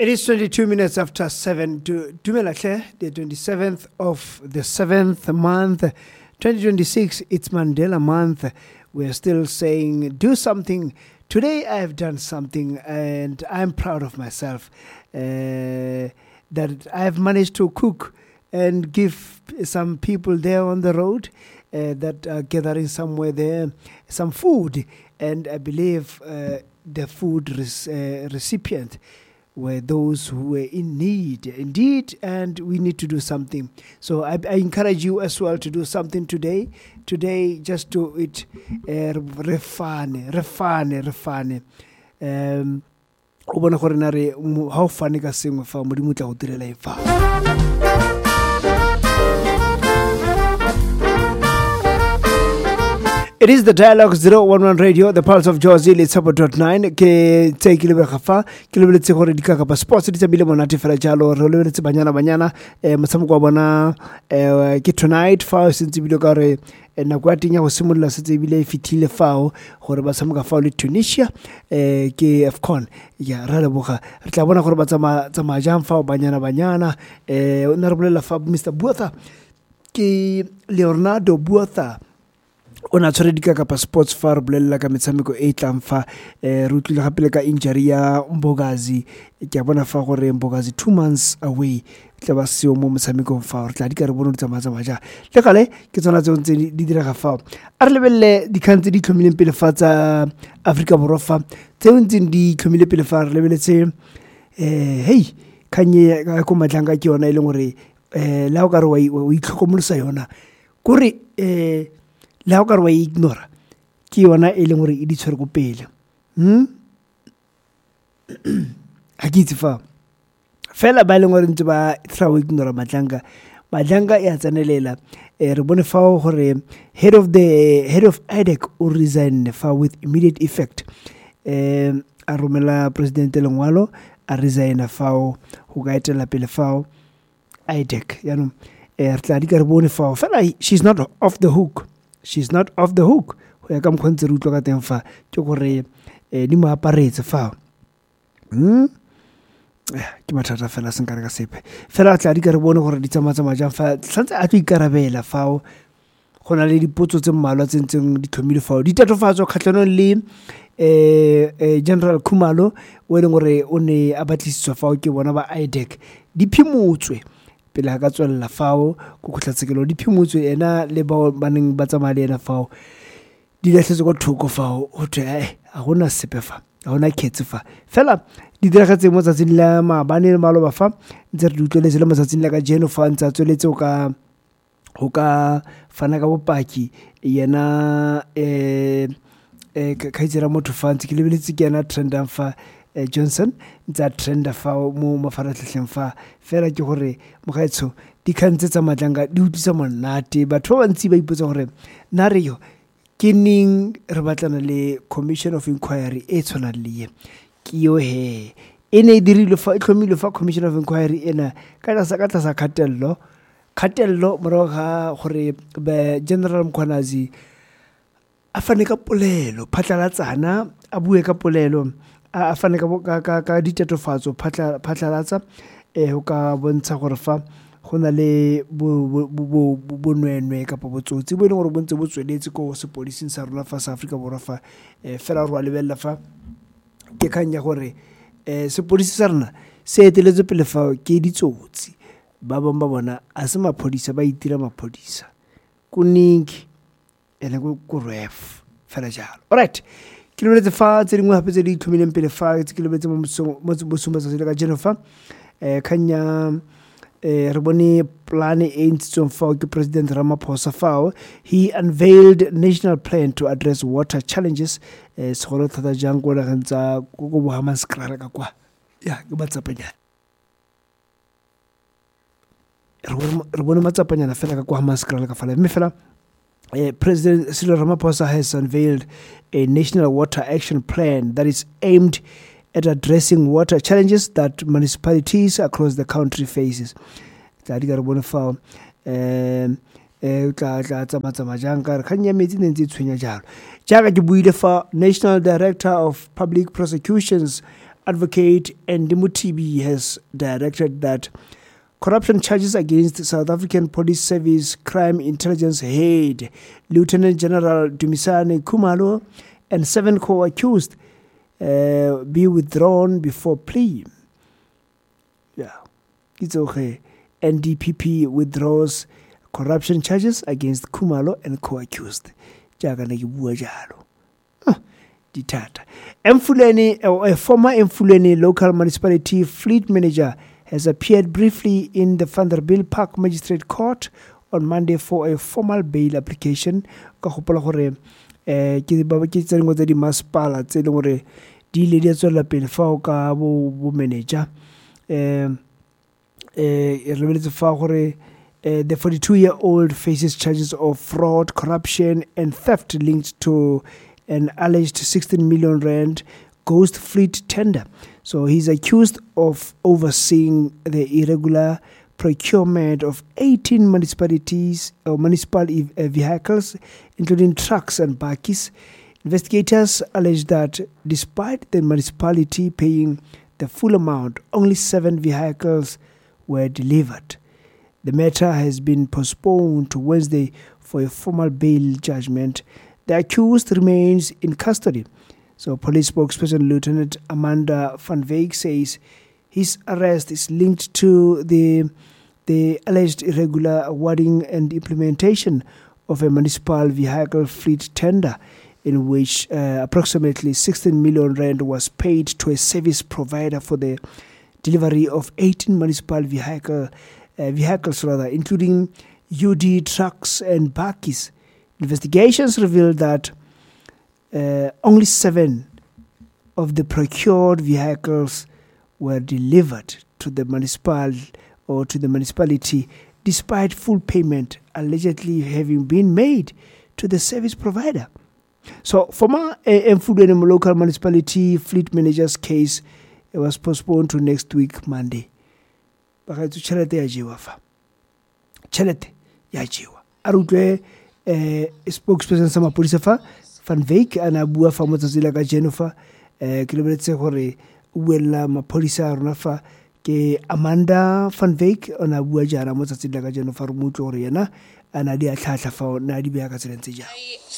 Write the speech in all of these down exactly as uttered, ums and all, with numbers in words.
It is twenty-two minutes after seven. Dumelahle, the twenty-seventh of the seventh month, twenty twenty-six. It's Mandela month. We're still saying, do something. Today I have done something and I'm proud of myself uh, that I have managed to cook and give some people there on the road uh, that are gathering somewhere there some food. And I believe uh, the food res- uh, recipient were those who were in need, indeed, and we need to do something. So I, I encourage you as well to do something today. Today, just do it. Refane, refane, refane. Um, o bona gore na re ha o fane ka sengwe fa modimo tla go direla eng fa. It is the Dialogue zero one one Radio, the Pulse of Jozi, le tsabo dot nine. Ke tse ke lebe gafa, ke lebe tse gore dikaka pa sports di tsabile monate fela jalo, re lebe tse banyana banyana eh motshameko wa bona eh ke tonight fa se tsibile ka re na kwa tinya go simolla se tsebile fitile fao gore ba tshameka fao le Tunisia eh ke AFCON ya ra leboga re tla bona gore ba tsama tsama jang fao banyana banyana eh o na re bolela fa Mister Buatha ke Leonardo Buatha o na tshwere dikaka pa sports fa re bolela ka metshameko e tlang fa eh re utlwile gape le ka injury ya Mbogazi ke a bona fa gore Mbogazi two months away tla ba seo mo motshamekong fa re tla di ka re bona di tsamaya tsamaya ja le gale ke tsona tse ntse di dira ga fa a re lebelle dikantse di tlhomileng pele fa tsa Africa Borwa fa tse ntse di tlhomile pele fa re lebeletse eh hey kanye ka go matlanga ke yona ile gore eh la o ka re wa itlhokomolosa yona gore eh la o ka re wa ignora ke yona e leng gore e di tshwere go pele hm a ke itse fa fela ba leng gore ntse ba tla o ignora matlanga matlanga ya tsanelela re bone fa gore head of the head of I D E C o resign fa with immediate effect um a romela president Lengwalo a resign fa go ka etela pele fa I D E C ya no re tla di ka re bone fa fela she's not off the hook she's not off the hook go ya ka mkhontsere utlo ka teng fa ke gore di mo aparetse fa hm ke mathata fela se nkare ka sepe fela tla di ka re bone gore di tsamatsa majang fa santse a tlo ikarabela fa go na le dipotso tse mmalwa tsentseng di tlhomile fa di tatofatso khatlano le eh General Khumalo o le gore o ne a batlisitswa fa ke bona ba I D E C di phimotswe pele ga ka tswella fao go khotlatsekelo di phimotswe ena le ba baneng ba tsamaya le ena fao di latlhetse go thoko fao o tse a gona sepe fa a gona khetse fa fela di diragetse mo tsatsing la mabane le maloba fa ntse re utlweletse le mo tsatsing la ka jeno fa ntse tsweletse o ka ho ka fana ka bopaki yena eh eh ka itsera motho fa ntse ke lebeletse ke yana trendang fa Johnson ntse trenda fa mo mafaratlhatlheng fa fela ke gore mogaetsho di khantse tsa matlanga di utlwisa monate batho ba bantsi ba ipotsa gore na re yo ke ning re batlana le commission of inquiry e tshwana le ye ke yo he ene dirile fa tlhomile fa commission of inquiry ena ka tsa ka tsa khatello khatello moroga gore be General Mkhwanazi a fane ka polelo phatlalatsana a bue ka polelo a fane ka ka ka ditatofatso phatlalatsa eh o ka bontsha gore fa gona le bonwenwe ka botsotsi bo le gore bontse bo tsweletse go sepolising sa rona fa sa Africa Borwa fa fela re wa lebella fa ke kanya gore eh sepolisi sa rona se eteletse pele fa ke ditsotsi ba bang ba bona a se maphodisa ba itira maphodisa kuningi ene go go ref fela jalo alright ke lebeletse fa tse dingwe gape tse di tlhomileng pele fa ke lebeletse mo bosuma sa ka Jennifer eh kanya eh re bone plan e ntshitsong fa ke President Ramaphosa fa he unveiled national plan to address water challenges eh segolo thata jang go la gantsa go go bohama skrala ka kwa ya ke batsapanya re bone matsapanyana fela ka kwa maskrala ka fala mme fela Uh, President Cyril Ramaphosa has unveiled a national water action plan that is aimed at addressing water challenges that municipalities across the country faces. Tadi ka re bone fa um eh tla tla tsamatsa majanga re khanya metsi ne ntse tshwenya jalo jaaka ke buile fa National Director of Public Prosecutions advocate Andy Mutibi has directed that corruption charges against South African Police Service Crime Intelligence Head Lieutenant General Dumisani Khumalo and seven co-accused uh, be withdrawn before plea. Yeah, it's okay. N D P P withdraws corruption charges against Khumalo and co-accused. Jaga ne ke bua jalo. Ditata. Emfuleni, a former Emfuleni local municipality fleet manager, has appeared briefly in the Vanderbilt Park Magistrate Court on Monday for a formal bail application. Ka gopola gore eh ke ba ba ke tseng go tsa di masepala tse le gore di ile di tswela pele fa o ka bo bo manager. Eh eh re lebeletse fa gore the forty-two-year-old faces charges of fraud, corruption, and theft linked to an alleged sixteen million rand ghost fleet tender. So he's accused of overseeing the irregular procurement of eighteen municipalities or municipal vehicles, including trucks and bakkies. Investigators allege that despite the municipality paying the full amount, only seven vehicles were delivered. The matter has been postponed to Wednesday for a formal bail judgment. The accused remains in custody. So police spokesperson Lieutenant Amanda van Wyk says his arrest is linked to the the alleged irregular awarding and implementation of a municipal vehicle fleet tender in which uh, approximately sixteen million rand was paid to a service provider for the delivery of eighteen municipal vehicle uh, vehicles rather, including U D trucks and bakkies. Investigations revealed that uh, only seven of the procured vehicles were delivered to the municipal or to the municipality, despite full payment allegedly having been made to the service provider. So, former Emfuleni local municipality fleet manager's case it was postponed to next week, Monday. Bagaitsu chelete ya jiwa fa. Chelete ya jiwa. Arutwe eh spokesperson sa mapodisa fa Van Wyk ana bua fa motsatsi ka Jennifer eh ke lebeletse gore o buela mapodisa a rona fa ke Amanda Van Wyk ona bua jara motsatsi ka Jennifer mo tlo gore yena ana di a tlhatlha fa na di bea ka tselentse ja.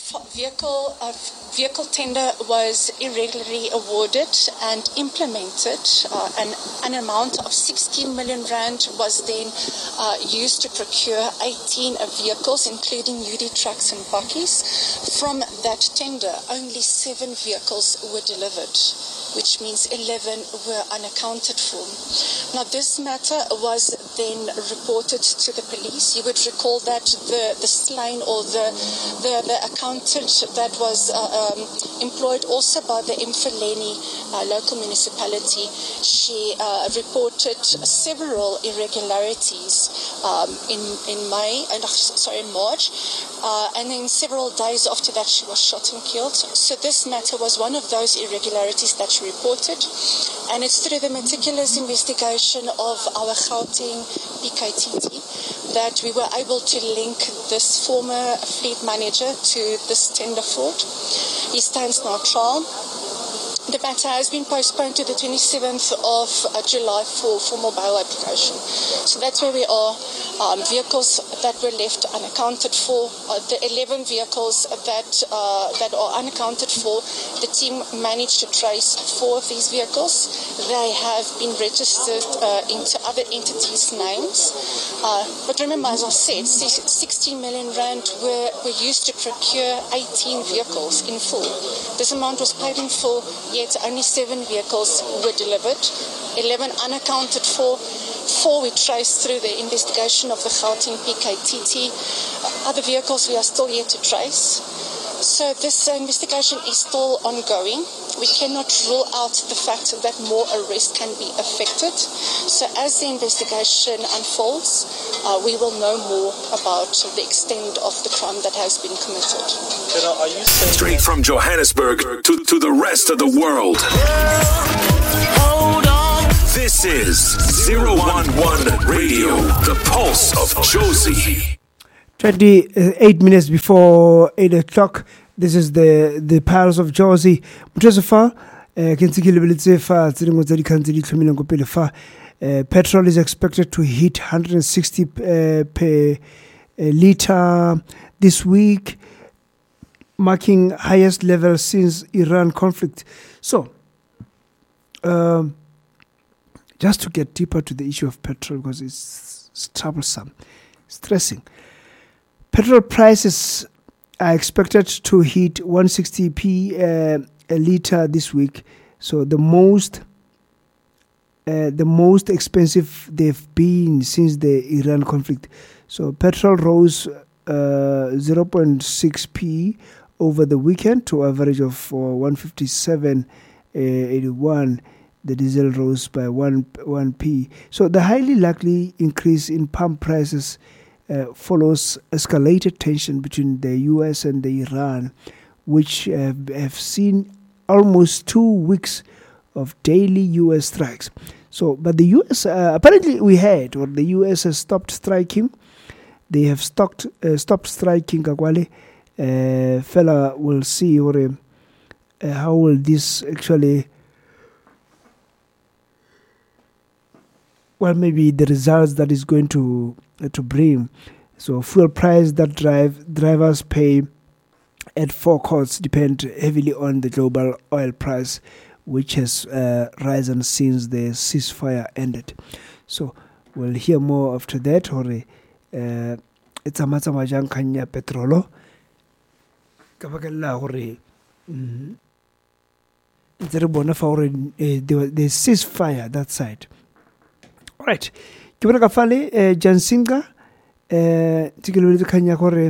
Vehicle uh, vehicle tender was irregularly awarded and implemented. Uh, an, an amount of sixteen million rand was then uh, used to procure eighteen vehicles, including U D trucks and bakkies. From that tender, only seven vehicles were delivered, which means eleven were unaccounted for. Now, this matter was then reported to the police. You would recall that the, the slain or the, the, the accountant that was uh, um, employed also by the Emfuleni uh, local municipality, she uh, reported several irregularities um, in, in May, and uh, sorry, in March, uh, and then several days after that she was shot and killed. So this matter was one of those irregularities that she reported, and it's through the meticulous investigation of our Gauteng P K T T that we were able to link this former fleet manager to this tender fraud. He stands now trial. The matter has been postponed to the twenty-seventh of July for formal bail application. So that's where we are. Um, vehicles that were left unaccounted for, uh, the eleven vehicles that uh, that are unaccounted for, the team managed to trace four of these vehicles. They have been registered uh, into other entities' names. Uh, but remember, as I said, sixteen million rand were, were used to procure eighteen vehicles in full. This amount was paid in full, yet only seven vehicles were delivered, eleven unaccounted for. Four we traced through the investigation of the Gauteng P K T T. Uh, other vehicles we are still yet to trace. So this uh, investigation is still ongoing. We cannot rule out the fact that more arrests can be affected. So as the investigation unfolds, uh, we will know more about the extent of the crime that has been committed. Are you saying Straight from Johannesburg to, to the rest of the world. Hold on. This is zero one one Radio, the pulse of Jozi. twenty-eight minutes before eight o'clock. This is the, the Pulse of Jozi. Mutresafa, Uh, ke ntse ke lebeletse fa tse dingwe tsa dikgang tse di tlhomileng ko pele fa uh, petrol is expected to hit one hundred sixty uh, per uh, liter this week, marking highest level since Iran conflict. So, um, just to get deeper to the issue of petrol, because it's, it's troublesome, stressing. Petrol prices are expected to hit one hundred sixty p uh, a liter this week. So the most, uh, the most expensive they've been since the Iran conflict. So petrol rose uh, zero point six p over the weekend to average of uh, one fifty-seven eighty-one. The diesel rose by one one p. So the highly likely increase in pump prices uh, follows escalated tension between the U S and the Iran, which uh, have seen almost two weeks of daily U S strikes. So, but the U S uh, apparently we heard, or the U S has stopped striking. They have stopped uh, stopped striking. Kagwale, uh, fella, will see or uh, how will this actually. Well, maybe the results that is going to uh, to bring. So, fuel price that drive drivers pay at forecourts depend heavily on the global oil price, which has uh, risen since the ceasefire ended. So we'll hear more after that. Hore, uh, it's a matsama jang kanya petrolo. Kapakela hore, it's a bona for the ceasefire that side. All right. Kibra kafale Jansinga. Tikilwe kanya hore.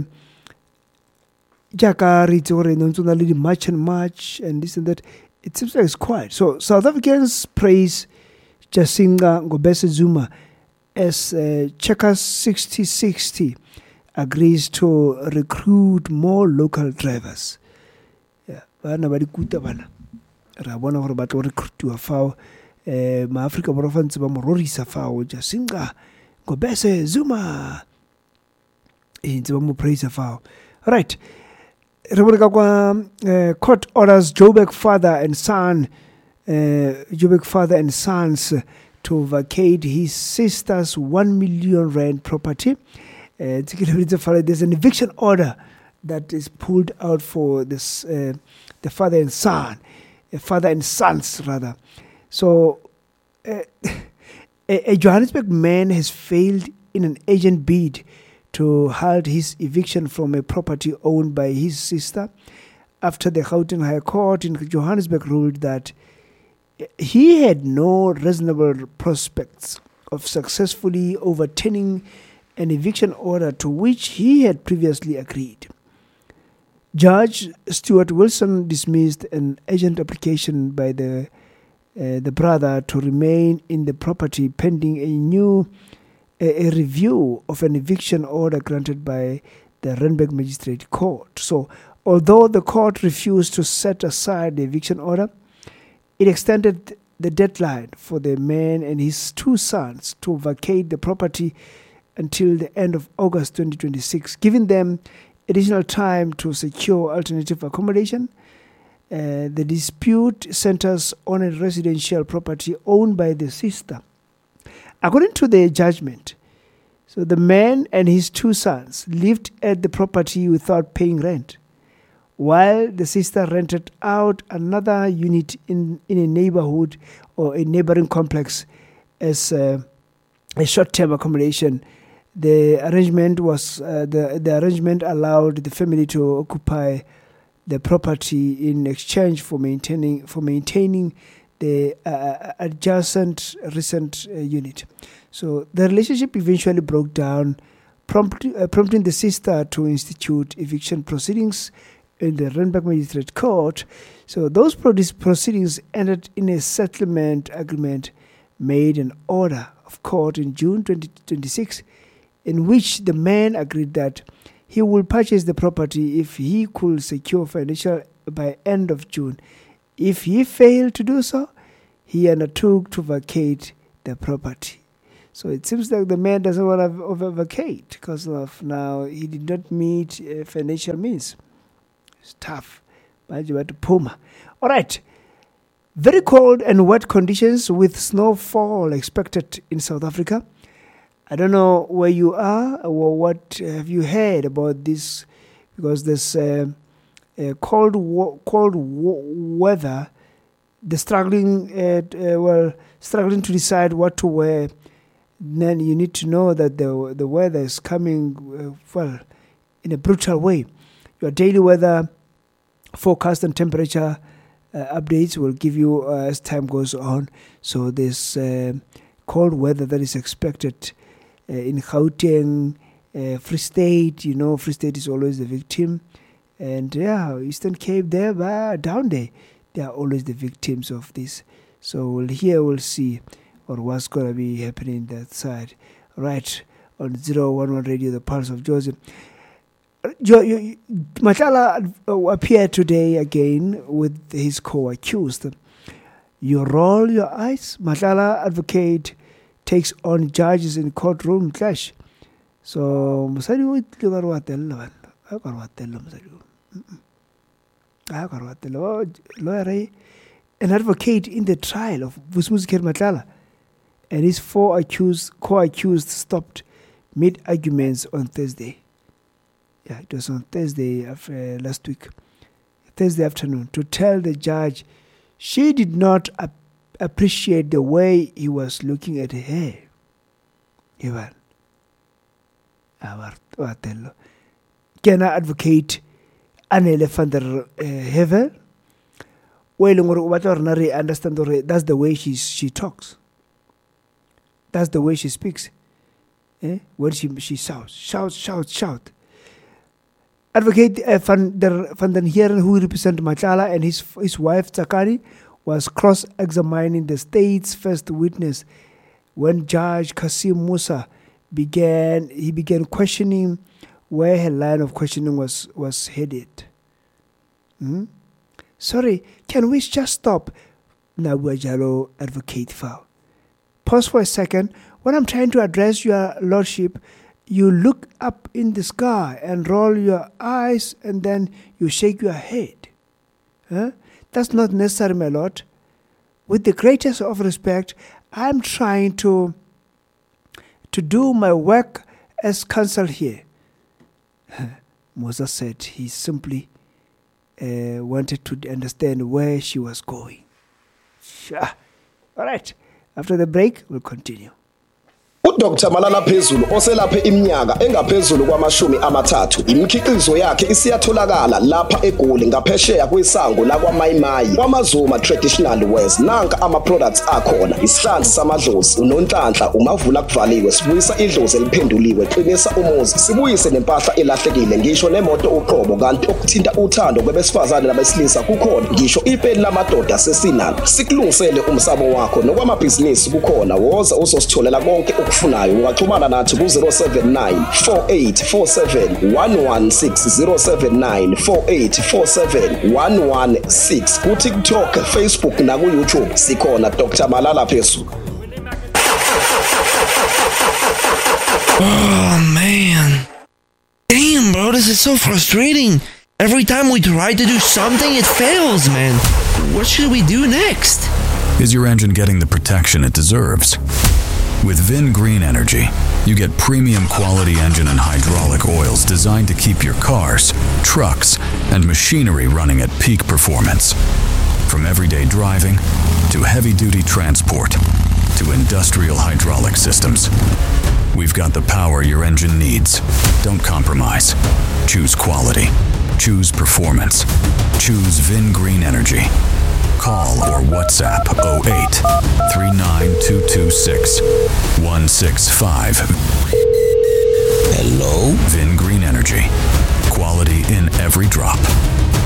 Jaka Ritore Nontunali March and March and this and that. It seems like it's quiet. So South Africans praise Jacinda Ngobese Zuma as uh, Checkers sixty sixty agrees to recruit more local drivers. Yeah, bana ba dikuta bana. Ra bona gore ba tlo recruitiwa fao eh ma Africa Borwa ntse ba mo rorisa fao Jacinda Ngobese Zuma. Eh ntse ba mo praise fao. Right. Uh, court orders Joburg father and son, uh, Joburg father and sons to vacate his sister's one million rand property. Uh, there's an eviction order that is pulled out for this, uh, the father and son, uh, father and sons rather. So, uh, a, a Johannesburg man has failed in an agent bid to halt his eviction from a property owned by his sister after the Gauteng High Court in Johannesburg ruled that he had no reasonable prospects of successfully overturning an eviction order to which he had previously agreed. Judge Stuart Wilson dismissed an agent application by the uh, the brother to remain in the property pending a new A, a review of an eviction order granted by the Randburg Magistrate Court. So, although the court refused to set aside the eviction order, it extended the deadline for the man and his two sons to vacate the property until the end of August twenty twenty-six, giving them additional time to secure alternative accommodation. Uh, the dispute centers on a residential property owned by the sister. According to the judgment, so the man and his two sons lived at the property without paying rent, while the sister rented out another unit in, in a neighborhood or a neighboring complex as uh, a short-term accommodation. The arrangement was uh, the the arrangement allowed the family to occupy the property in exchange for maintaining for maintaining the uh, adjacent recent uh, unit. So the relationship eventually broke down, prompt, uh, prompting the sister to institute eviction proceedings in the Randburg Magistrate Court. So those proceedings ended in a settlement agreement made an order of court in June twenty twenty-six, in which the man agreed that he would purchase the property if he could secure financial by end of June. If he failed to do so, he undertook to vacate the property. So it seems like the man doesn't want to vacate because of now he did not meet uh, financial means. It's tough. All right. Very cold and wet conditions with snowfall expected in South Africa. I don't know where you are or what have you heard about this, because there's uh, uh, cold wo- cold wo- weather. The struggling, uh, uh, well, struggling to decide what to wear. Then you need to know that the the weather is coming, uh, well, in a brutal way. Your daily weather forecast and temperature uh, updates will give you uh, as time goes on. So there's uh, cold weather that is expected uh, in Gauteng, uh, Free State. You know, Free State is always the victim. And yeah, Eastern Cape there, but down there, they are always the victims of this. So we'll here we'll see or what's going to be happening that side. Right, on zero one one Radio, the Pulse of Joseph. Jo- jo- Matala appeared today again with his co-accused. You roll your eyes. Matala advocate takes on judges in courtroom clash. So Musadi would look at what the lawyer. I got what the lawyer, an advocate in the trial of Vusmuzi Matala and his four accused co-accused stopped mid-arguments on Thursday. Yeah, it was on Thursday after, uh, last week, Thursday afternoon, to tell the judge she did not ap- appreciate the way he was looking at her. Ivan, Awartello. Can I advocate Anele van der Hevel? Well, I understand that's the way she she talks. That's the way she speaks. Eh? When she she shouts, shout, shout, shout. Advocate uh, van der van den Heeren, who represent Matala, and his his wife Tsakani, was cross-examining the state's first witness when Judge Kasim Musa began. He began questioning where her line of questioning was was headed. Hmm? Sorry, can we just stop? Nabuajalo advocate foul. Pause for a second. When I'm trying to address your lordship, you look up in the sky and roll your eyes and then you shake your head. Huh? That's not necessary, my lord. With the greatest of respect, I'm trying to to do my work as counsel here. Musa said he simply uh, wanted to understand where she was going. Sure. All right. After the break, we'll continue. uDoctor Malala Phezulu oselaphe iminyaka engaphezulu kwamashumi amathathu imikhiqizo yakhe isiyatholakala lapha eGoli ngaphesheya kwisango lakwa Mayimayi kwaMazuma Traditional Wares. Nanka ama products akhona: isihlanzi samadlozi, unonhlanhla, umavula kuvaliwe, sibuyisa idlozi eliphenduliwe, qinisa umuzi, sibuyise nempahla elahlekile, ngisho nemoto uqobo. Kanti okuthinta uthando kwabesifazane nabesilisa kukhona, ngisho ipeni lamadoda sesinalo. Sikulungisele umsamo wakho nokwamabhizinisi kukhona. Woza uzositholela konke ufunayo. Ungaxhumana nathi ku zero seven nine four eight four seven one one six zero seven nine four eight four seven one one six ku TikTok, Facebook na ku YouTube sikhona Doctor Malala Phezulu. Oh man. Damn, bro, this is so frustrating. Every time we try to do something, it fails, man. What should we do next? Is your engine getting the protection it deserves? With Vin Green Energy, you get premium quality engine and hydraulic oils designed to keep your cars, trucks, and machinery running at peak performance. From everyday driving to heavy-duty transport to industrial hydraulic systems, we've got the power your engine needs. Don't compromise. Choose quality. Choose performance. Choose Vin Green Energy. Call or WhatsApp oh eight, three nine two two six, one six five. Hello? Vin Green Energy. Quality in every drop.